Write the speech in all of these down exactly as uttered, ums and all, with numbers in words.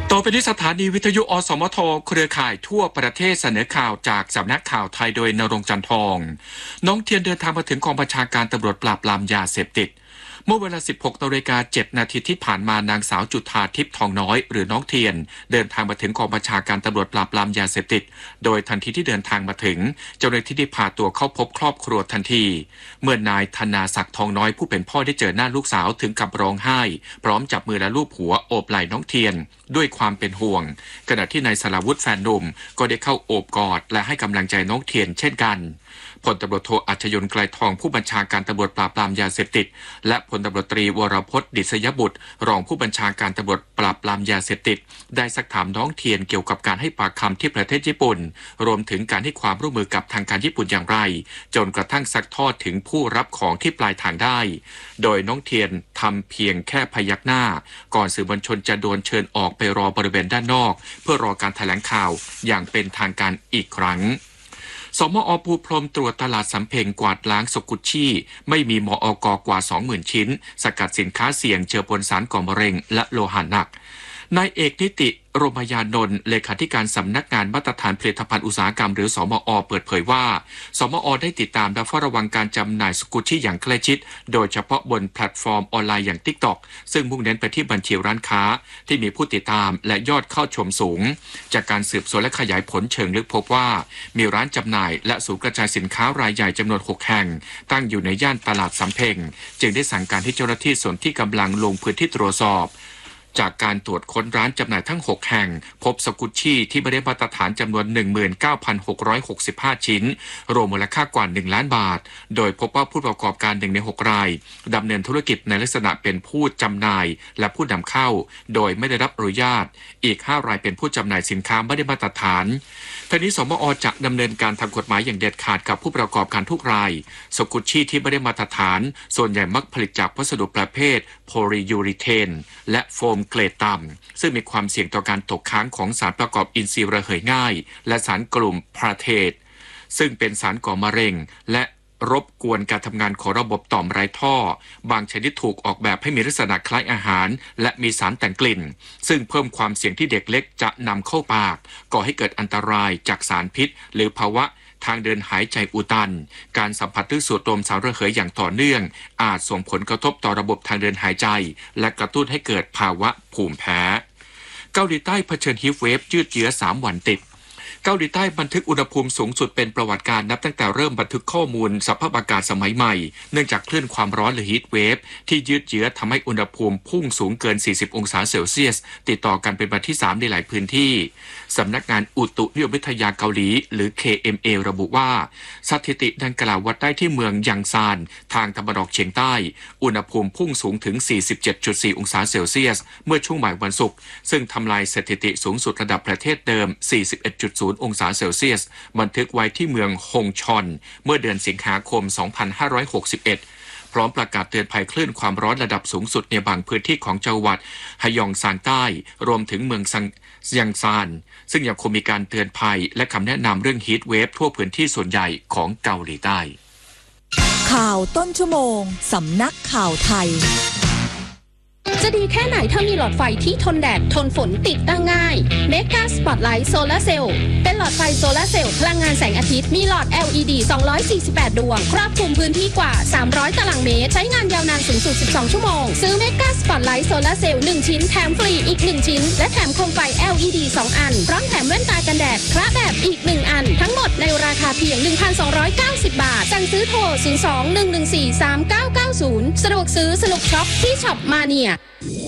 ต่อไปนี้สถานีวิทยุอสมทเครือข่ายทั่วประเทศเสนอข่าวจากสำนักข่าวไทยโดยณรงค์จันทองน้องเทียนเดินทางมาถึงกองบัญชาการตำรวจปราบปรามยาเสพติดเมื่อเวลา สิบหกนาฬิกาเจ็ดนาทีที่ผ่านมานางสาวจุฑาทิพย์ทองน้อยหรือน้องเทียนเดินทางมาถึงกองบัญชาการตำรวจปราบปรามยาเสพติดโดยทันทีที่เดินทางมาถึงเจ้าหน้าที่ได้พาตัวเข้าพบครอบครัวทันทีเมื่อนายธนาศักดิ์ทองน้อยผู้เป็นพ่อได้เจอหน้าลูกสาวถึงกับร้องไห้พร้อมจับมือและลูบหัวโอบไหล่น้องเทียนด้วยความเป็นห่วงขณะที่นายสราวุธแฟนหนุ่มก็ได้เข้าโอบกอดและให้กำลังใจน้องเทียนเช่นกันพลตำรวจโทอัจฉริยะไกรทองผู้บัญชาการตำรวจปราบปรามยาเสพติดและพลตำรวจตรีวรพจน์ดิษยบุตรรองผู้บัญชาการตำรวจปราบปรามยาเสพติดได้ซักถามน้องเทียนเกี่ยวกับการให้ปากคำที่ประเทศญี่ปุ่นรวมถึงการให้ความร่วมมือกับทางการญี่ปุ่นอย่างไรจนกระทั่งซักทอดถึงผู้รับของที่ปลายทางได้โดยน้องเทียนทำเพียงแค่พยักหน้าก่อนสื่อมวลชนจะโดนเชิญออกไปรอบริเวณด้านนอกเพื่อรอการแถลงข่าวอย่างเป็นทางการอีกครั้งสมอปูพรมตรวจตลาดสำเพ็งกวาดล้างสกุชชี่ไม่มีมอกกว่า สองหมื่น ชิ้นสกัดสินค้าเสี่ยงเจือปนสารก่อมะเร็งและโลหะหนักนายเอกนิติโรมยานนท์เลขาธิการสำนักงานมาตรฐานผลิตภัณฑ์อุตสาหกรรมหรือสมอเปิดเผยว่าสมอได้ติดตามและเฝ้าระวังการจำหน่ายสกุชชี่อย่างใกล้ชิดโดยเฉพาะบนแพลตฟอร์มออนไลน์อย่าง ติ๊กต็อก ซึ่งมุ่งเน้นไปที่บัญชีร้านค้าที่มีผู้ติดตามและยอดเข้าชมสูงจากการสืบสวนและขยายผลเชิงลึกพบว่ามีร้านจำหน่ายและศูนย์กระจายสินค้ารายใหญ่จำนวนหกแห่งตั้งอยู่ในย่านตลาดสำเพ็งจึงได้สั่งการให้เจ้าหน้าที่ส่วนที่กำลังลงพื้นที่ตรวจสอบจากการตรวจค้นร้านจำหน่ายทั้งหกแห่งพบสกุชชี่ที่ไม่ได้มาตรฐานจำนวน หนึ่งหมื่นเก้าพันหกร้อยหกสิบห้า ชิ้นรวมมูลค่ากว่าหนึ่งล้านบาทโดยพบว่าผู้ประกอบการหนึ่งในหกรายดำเนินธุรกิจในลักษณะเป็นผู้จำหน่ายและผู้นำเข้าโดยไม่ได้รับอนุญาตอีกห้ารายเป็นผู้จำหน่ายสินค้าไม่ได้มาตรฐานทั้งนี้สมอจะดำเนินการทางกฎหมายอย่างเด็ดขาดกับผู้ประกอบการทุกรายสกุชชี่ที่ไม่ได้มาตรฐานส่วนใหญ่มักผลิตจากวัสดุประเภทโพลียูริเทนและโฟมเกรดต่ำซึ่งมีความเสี่ยงต่อการตกค้างของสารประกอบอินทรีย์ระเหยง่ายและสารกลุ่มพาเทตซึ่งเป็นสารก่อมะเร็งและรบกวนการทำงานของระบบต่อมไร้ท่อบางชนิดถูกออกแบบให้มีลักษณะคล้ายอาหารและมีสารแต่งกลิ่นซึ่งเพิ่มความเสี่ยงที่เด็กเล็กจะนำเข้าปากก่อให้เกิดอันตรายจากสารพิษหรือภาวะทางเดินหายใจอุดตันการสัมผัสหรือสูดดมสารระเหยอย่างต่อเนื่องอาจส่งผลกระทบต่อระบบทางเดินหายใจและกระตุ้นให้เกิดภาวะภูมิแพ้เกาหลีใต้เผชิญฮีทเวฟยืดเยื้อสามวันติดเกาหลีใต้บันทึกอุณหภูมิสูงสุดเป็นประวัติการนับตั้งแต่เริ่มบันทึกข้อมูลสภาพอากาศสมัยใหม่เนื่องจากคลื่นความร้อนหรือฮีทเวฟที่ยืดเยื้อทำให้อุณหภูมิพุ่งสูงเกินสี่สิบองศาเซลเซียสติดต่อกันเป็นวันที่สามในหลายพื้นที่สำนักงานอุตุนิยมวิทยาเกาหลีหรือ เค เอ็ม เอ ระบุว่าสถิติดังกล่าววัดได้ที่เมืองยังซานทางตะวันออกเฉียงใต้อุณหภูมิพุ่งสูงถึง สี่สิบเจ็ดจุดสี่ องศาเซลเซียสเมื่อช่วงบ่ายวันศุกร์ซึ่งทำลายสถิติสูงสุดระดับประเทศเดิม สี่สิบเอ็ดจุดศูนย์ องศาเซลเซียสบันทึกไว้ที่เมืองฮงชอนเมื่อเดือนสิงหาคม สองพันห้าร้อยหกสิบเอ็ดพร้อมประกาศเตือนภัยคลื่นความร้อนระดับสูงสุดในบางพื้นที่ของจังหวัดฮยองซานใต้รวมถึงเมืองซังยังซานซึ่งยังคงมีการเตือนภัยและคำแนะนำเรื่องฮีทเวฟทั่วพื้นที่ส่วนใหญ่ของเกาหลีใต้ข่าวต้นชั่วโมงสำนักข่าวไทยจะดีแค่ไหนถ้ามีหลอดไฟที่ทนแดดทนฝนติดตั้งง่าย Mega Spotlight Solar Cell เป็นหลอดไฟโซลาร์เซลล์พลังงานแสงอาทิตย์มีหลอด แอล อี ดี สองร้อยสี่สิบแปด ดวงครอบคลุมพื้นที่กว่าสามร้อยตารางเมตรใช้งานยาวนานสูงสุดสิบสองชั่วโมงซื้อ Mega Spotlight Solar Cell หนึ่งชิ้นแถมฟรีอีกหนึ่งชิ้นและแถมโคมไฟ แอล อี ดี สองอันพร้อมแถมแว่นตากันแดดคละแบบอีกหนึ่งอันทั้งหมดในราคาเพียง หนึ่งพันสองร้อยเก้าสิบ บาทสั่งซื้อโทรศูนย์ สอง หนึ่ง หนึ่ง สี่ สาม เก้า เก้า ศูนย์สะดวกซื้อสนุกช็อปที่ช็อปมาเนีย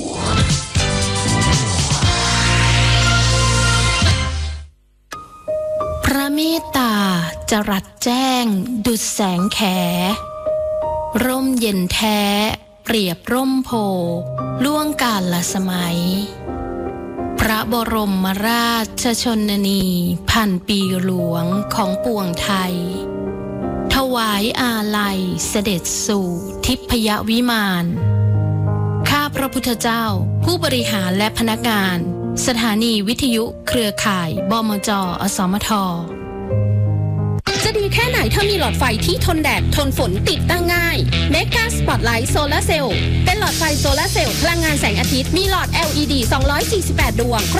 พระเมตตาจรัสแจ้งดุจแสงแขร่มเย็นแท้เปรียบร่มโพล่วงกาลสมัยพระบรมราชชนนีพันปีหลวงของปวงไทยถวายอาลัยเสด็จสู่ทิพยวิมานข้าพระพุทธเจ้าผู้บริหารและพนักงานสถานีวิทยุเครือข่ายบมจ.อสมท. จะดีแค่ไหนถ้ามีหลอดไฟที่ทนแดดทนฝนติดตั้งง่าย Mega Spotlight Solar Cell เป็นหลอดไฟโซลาร์เซลล์พลังงานแสงอาทิตย์มีหลอด แอล อี ดี สองร้อยสี่สิบแปด ดวงคร